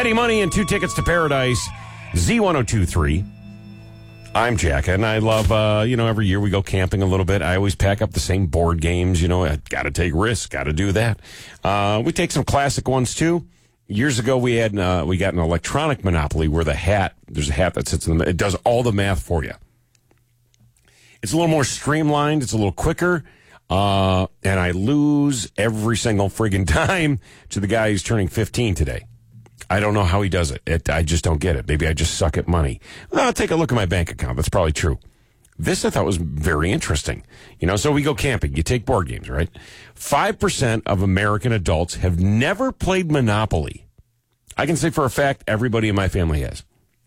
Eddie Money and 2 tickets to Paradise. Z1023. I'm Jack, and I love, every year we go camping a little bit. I always pack up the same board games. I got to take risks, got to do that. We take some classic ones, too. Years ago, we got an electronic Monopoly where there's a hat that sits in the middle. It does all the math for you. It's a little more streamlined. It's a little quicker. And I lose every single friggin' time to the guy who's turning 15 today. I don't know how he does it. I just don't get it. Maybe I just suck at money. Well, I'll take a look at my bank account. That's probably true. This I thought was very interesting. So we go camping. You take board games, right? 5% of American adults have never played Monopoly. I can say for a fact everybody in my family has.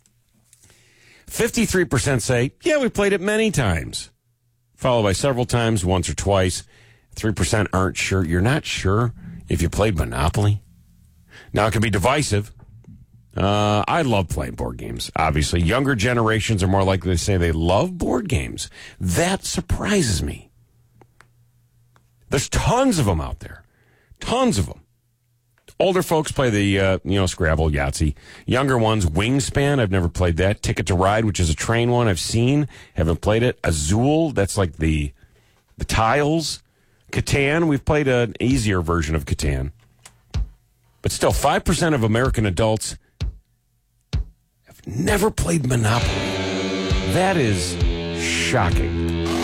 53% say, yeah, we played it many times. Followed by several times, once or twice. 3% aren't sure. You're not sure if you played Monopoly? Now, it can be divisive. I love playing board games, obviously. Younger generations are more likely to say they love board games. That surprises me. There's tons of them out there. Tons of them. Older folks play the, Scrabble, Yahtzee. Younger ones, Wingspan. I've never played that. Ticket to Ride, which is a train one. I've seen. Haven't played it. Azul, that's like the tiles. Catan, we've played an easier version of Catan. But still, 5% of American adults have never played Monopoly. That is shocking.